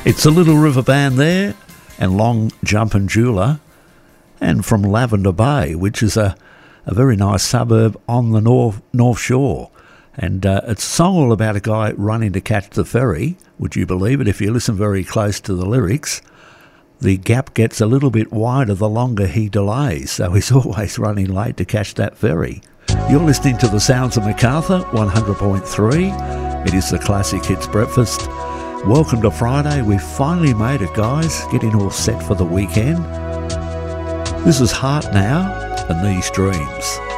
It's a Little River Band there, and Long Jumpin' Jeweler, and from Lavender Bay, which is a very nice suburb on the North Shore. And it's a song all about a guy running to catch the ferry. Would you believe it? If you listen very close to the lyrics, the gap gets a little bit wider the longer he delays, so he's always running late to catch that ferry. You're listening to the Sounds of Macarthur, 100.3. It is the Classic Hits Breakfast. Welcome to Friday. We've finally made it, guys. Getting all set for the weekend. This is Heart Now and These Dreams.